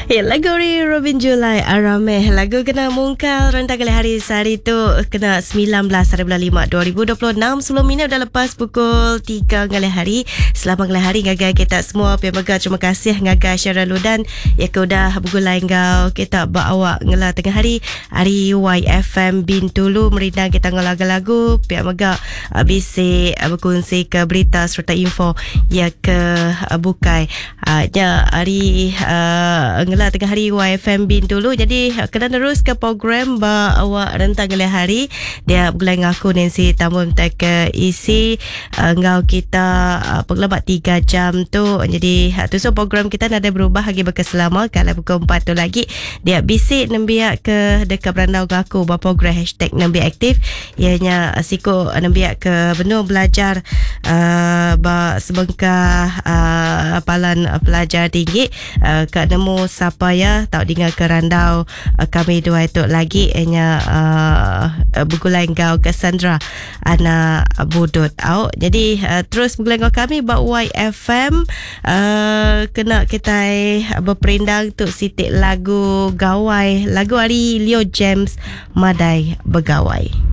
Ya, lagu Robin Julai Arameh. Lagu kena mungkal rentang kali hari sehari tu kena 19 hari bulan 5 2026. 10 minit dah lepas pukul 3 kali hari. Selamat kali hari ngagai kita semua. Pihak baga terima kasih ngagai Syara Ludan. Ya ke udah bergulai ngau kita bawa ngela tengah hari. Hari YFM Bintulu merindang kita ngau lagu-lagu. Pihak baga bisik berkongsi ke berita serta info ya ke bukai. Ya hari ngela tengah hari YFM Bin dulu. Jadi kena terus ke program awak rentang kali hari. Dia bergulai dengan aku Nancy Tamun ke isi ngau kita pengelamat 3 jam tu. Jadi tu so program kita ada berubah lagi berkeselama. Kalau pukul 4 tu lagi dia bisik nembiak ke dekat berandau dengan aku berprogram hashtag nembiak aktif. Ianya siko nembiak ke benua belajar sebengkah apalan pelajar tinggi kat nemu siapa ya tak dengar ke randau kami dua itu lagi hanya bergulai kau Cassandra anak budut out. Jadi terus bergulai kau kami buat YFM kena kita berperindang untuk sitik lagu gawai lagu hari Leo James Madai Begawai.